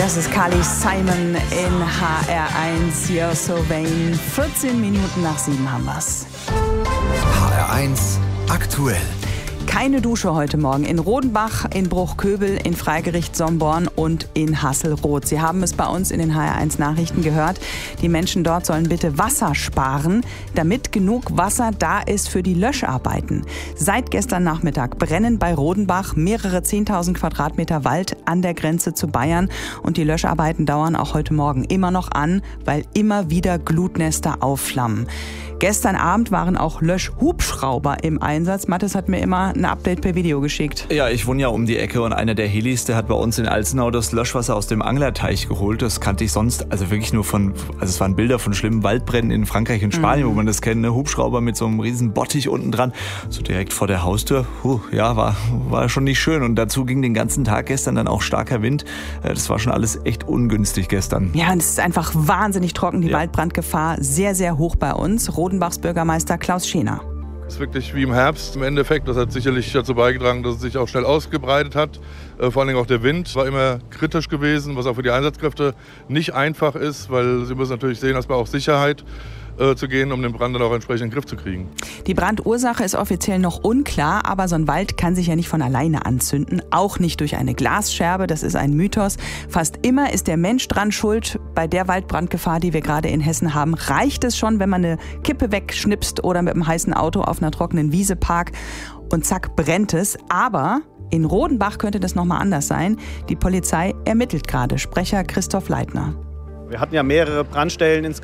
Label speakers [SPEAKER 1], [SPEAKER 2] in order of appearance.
[SPEAKER 1] Das ist Carly Simon in HR1, You're So Vain. 14 Minuten nach 7 haben wir's.
[SPEAKER 2] HR1 aktuell.
[SPEAKER 1] Keine Dusche heute Morgen in Rodenbach, in Bruchköbel, in Freigericht Somborn und in Hasselroth. Sie haben es bei uns in den HR1 Nachrichten gehört. Die Menschen dort sollen bitte Wasser sparen, damit genug Wasser da ist für die Löscharbeiten. Seit gestern Nachmittag brennen bei Rodenbach mehrere 10.000 Quadratmeter Wald an der Grenze zu Bayern. Und die Löscharbeiten dauern auch heute Morgen immer noch an, weil immer wieder Glutnester aufflammen. Gestern Abend waren auch Löschhubschrauber im Einsatz. Mathis hat mir immer ein Update per Video geschickt.
[SPEAKER 3] Ja, ich wohne ja um die Ecke und einer der Helis, der hat bei uns in Alzenau das Löschwasser aus dem Anglerteich geholt. Das kannte ich sonst, also wirklich nur es waren Bilder von schlimmen Waldbränden in Frankreich und Spanien, wo man das kennt, ne? Hubschrauber mit so einem riesen Bottich unten dran, so direkt vor der Haustür. War schon nicht schön. Und dazu ging den ganzen Tag gestern dann auch starker Wind. Das war schon alles echt ungünstig gestern.
[SPEAKER 1] Ja, und es ist einfach wahnsinnig trocken, die Waldbrandgefahr sehr, sehr hoch bei uns. Rodenbachs Bürgermeister Klaus Schener.
[SPEAKER 4] Es ist wirklich wie im Herbst im Endeffekt. Das hat sicherlich dazu beigetragen, dass es sich auch schnell ausgebreitet hat. Vor allem auch der Wind war immer kritisch gewesen, was auch für die Einsatzkräfte nicht einfach ist, weil sie müssen natürlich sehen, dass man auch Sicherheit zu gehen, um den Brand dann auch entsprechend in den Griff zu kriegen.
[SPEAKER 1] Die Brandursache ist offiziell noch unklar, aber so ein Wald kann sich ja nicht von alleine anzünden, auch nicht durch eine Glasscherbe, das ist ein Mythos. Fast immer ist der Mensch dran schuld. Bei der Waldbrandgefahr, die wir gerade in Hessen haben, reicht es schon, wenn man eine Kippe wegschnipst oder mit einem heißen Auto auf einer trockenen Wiese parkt und zack, brennt es. Aber in Rodenbach könnte das nochmal anders sein. Die Polizei ermittelt gerade. Sprecher Christoph Leitner.
[SPEAKER 5] Wir hatten ja mehrere Brandstellen insgesamt